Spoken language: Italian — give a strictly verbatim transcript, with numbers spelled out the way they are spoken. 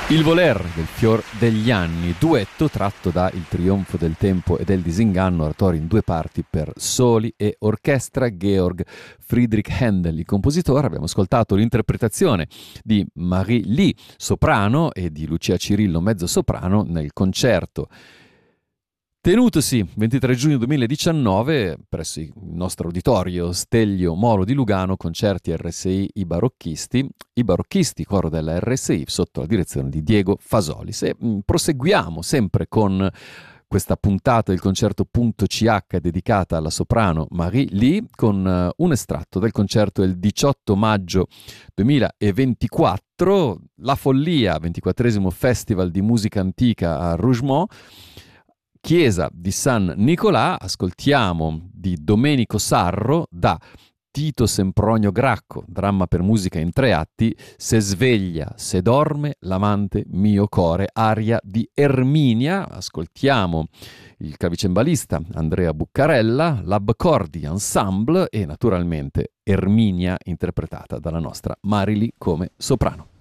Il voler del fior degli anni, duetto tratto da Il trionfo del tempo e del disinganno, oratorio in due parti per soli e orchestra, Georg Friedrich Händel, il compositore. Abbiamo ascoltato l'interpretazione di Marie Lee, soprano, e di Lucia Cirillo, mezzo soprano, nel concerto tenutosi ventitré giugno duemiladiciannove presso il nostro auditorio Stelvio Moro di Lugano, concerti R S I I Barocchisti, i Barocchisti, coro della R S I, sotto la direzione di Diego Fasolis. E mh, proseguiamo sempre con questa puntata del concerto Punto C H dedicata alla soprano Marie Lee, con uh, un estratto del concerto del diciotto maggio duemilaventiquattro, La Follia, ventiquattresimo Festival di Musica Antica a Rougemont, Chiesa di San Nicolà. Ascoltiamo di Domenico Sarro da Tito Sempronio Gracco, dramma per musica in tre atti, Se sveglia, se dorme, l'amante mio core, aria di Erminia. Ascoltiamo il clavicembalista Andrea Buccarella, l'Abcordi Ensemble e naturalmente Erminia interpretata dalla nostra Marie Lee come soprano.